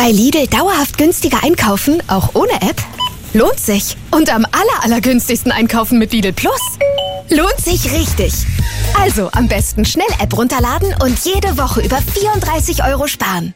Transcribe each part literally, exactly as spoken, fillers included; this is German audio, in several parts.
Bei Lidl dauerhaft günstiger einkaufen, auch ohne App? Lohnt sich. Und am aller, allergünstigsten einkaufen mit Lidl Plus? Lohnt sich richtig. Also am besten schnell App runterladen und jede Woche über vierunddreißig Euro sparen.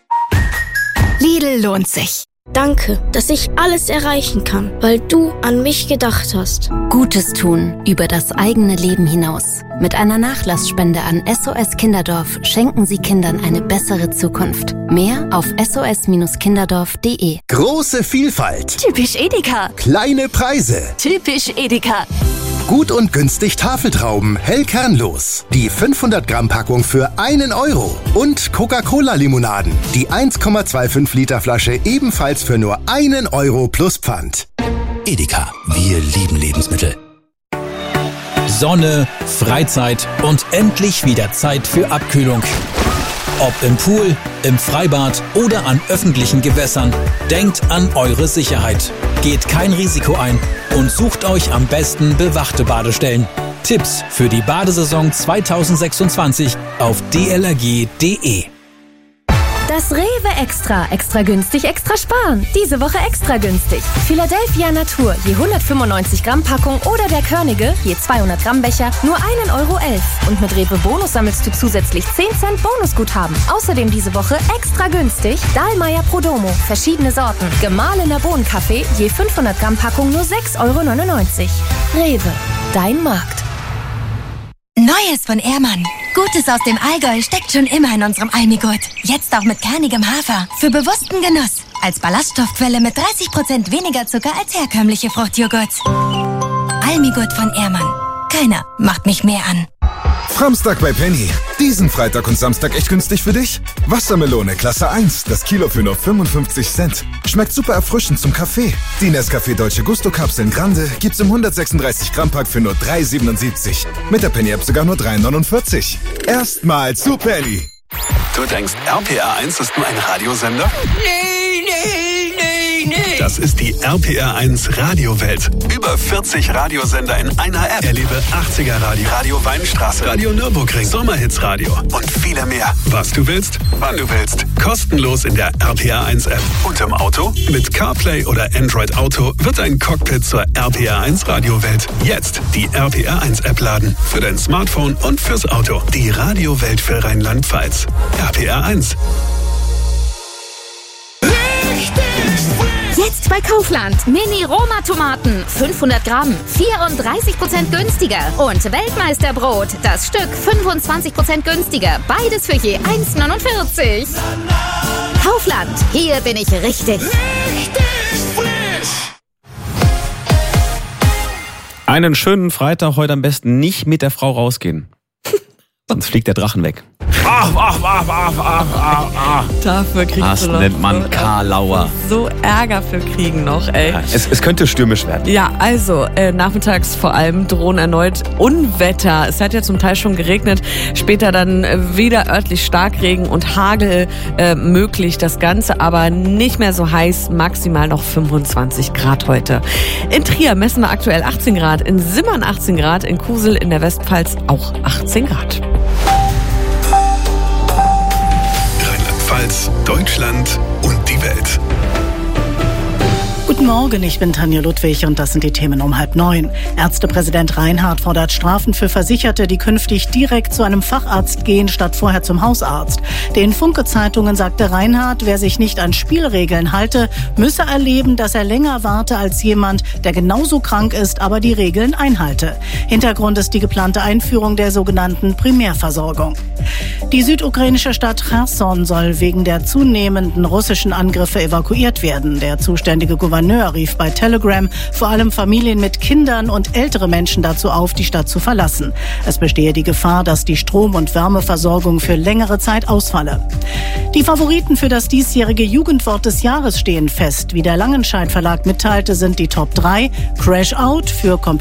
Lidl lohnt sich. Danke, dass ich alles erreichen kann, weil du an mich gedacht hast. Gutes tun über das eigene Leben hinaus. Mit einer Nachlassspende an S O S Kinderdorf schenken Sie Kindern eine bessere Zukunft. Mehr auf s o s kinderdorf punkt d e. Große Vielfalt. Typisch Edeka. Kleine Preise. Typisch Edeka. Gut und günstig Tafeltrauben, hell kernlos. Die fünfhundert Gramm Packung für einen Euro. Und Coca-Cola-Limonaden. Die eins Komma fünfundzwanzig Liter Flasche ebenfalls für nur einen Euro plus Pfand. Edeka, wir lieben Lebensmittel. Sonne, Freizeit und endlich wieder Zeit für Abkühlung. Ob im Pool, im Freibad oder an öffentlichen Gewässern, denkt an eure Sicherheit. Geht kein Risiko ein und sucht euch am besten bewachte Badestellen. Tipps für die Badesaison zweitausendsechsundzwanzig auf d l r g punkt d e. Das Rewe Extra. Extra günstig, extra sparen. Diese Woche extra günstig. Philadelphia Natur, je hundertfünfundneunzig Gramm Packung oder der Körnige, je zweihundert Gramm Becher, nur einen Euro elf. Und mit Rewe Bonus sammelst du zusätzlich zehn Cent Bonusguthaben. Außerdem diese Woche extra günstig Dahlmeier Prodomo, verschiedene Sorten. Gemahlener Bohnenkaffee, je fünfhundert Gramm Packung nur sechs Euro neunundneunzig. Rewe, dein Markt. Neues von Ehrmann. Gutes aus dem Allgäu steckt schon immer in unserem Almigurt. Jetzt auch mit kernigem Hafer. Für bewussten Genuss. Als Ballaststoffquelle mit dreißig Prozent weniger Zucker als herkömmliche Fruchtjoghurts. Almigurt von Ehrmann. Keiner macht mich mehr an. Samstag bei Penny. Diesen Freitag und Samstag echt günstig für dich? Wassermelone Klasse eins, das Kilo für nur fünfundfünfzig Cent. Schmeckt super erfrischend zum Kaffee. Die Nescafé Dolce Gusto Kapseln Grande gibt's im hundertsechsunddreißig Gramm Pack für nur drei siebenundsiebzig. Mit der Penny App sogar nur drei neunundvierzig. Erstmal zu Penny. Du denkst, R P R eins ist nur ein Radiosender? Nee, nee, nee, nee. Das ist die R P R eins Radiowelt. Über vierzig Radiosender in einer App. Erlebe achtziger Radio, Radio Weinstraße, Radio Nürburgring, Sommerhits Radio und viele mehr. Was du willst, wann du willst. Kostenlos in der R P R eins App. Und im Auto? Mit CarPlay oder Android Auto wird dein Cockpit zur R P R eins Radiowelt. Jetzt die R P R eins App laden. Für dein Smartphone und fürs Auto. Die Radiowelt für Rheinland-Pfalz. R P R eins. Jetzt bei Kaufland. Mini-Roma-Tomaten. fünfhundert Gramm. vierunddreißig Prozent günstiger. Und Weltmeisterbrot. Das Stück fünfundzwanzig Prozent günstiger. Beides für je eins neunundvierzig. Kaufland. Hier bin ich richtig. Richtig frisch. Einen schönen Freitag heute am besten nicht mit der Frau rausgehen. Sonst fliegt der Drachen weg. Ach, ach, ach, ach, ach, ach, ach. Dafür kriegst das du noch nennt man so, Karlauer. So Ärger für kriegen noch, ey. Ja, es, es könnte stürmisch werden. Ja, also äh, nachmittags vor allem drohen erneut Unwetter. Es hat ja zum Teil schon geregnet, später dann äh, wieder örtlich Starkregen und Hagel äh, möglich. Das Ganze aber nicht mehr so heiß, maximal noch fünfundzwanzig Grad heute. In Trier messen wir aktuell achtzehn Grad, in Simmern achtzehn Grad, in Kusel in der Westpfalz auch achtzehn Grad. Rheinland-Pfalz, Deutschland und die Welt. Guten Morgen, ich bin Tanja Ludwig und das sind die Themen um halb neun. Ärztepräsident Reinhardt fordert Strafen für Versicherte, die künftig direkt zu einem Facharzt gehen, statt vorher zum Hausarzt. Den Funke-Zeitungen sagte Reinhardt, wer sich nicht an Spielregeln halte, müsse erleben, dass er länger warte als jemand, der genauso krank ist, aber die Regeln einhalte. Hintergrund ist die geplante Einführung der sogenannten Primärversorgung. Die südukrainische Stadt Cherson soll wegen der zunehmenden russischen Angriffe evakuiert werden. Der zuständige Gouverneur rief bei Telegram vor allem Familien mit Kindern und ältere Menschen dazu auf, die Stadt zu verlassen. Es bestehe die Gefahr, dass die Strom- und Wärmeversorgung für längere Zeit ausfalle. Die Favoriten für das diesjährige Jugendwort des Jahres stehen fest. Wie der Langenscheidt Verlag mitteilte, sind die Top drei Crash Out für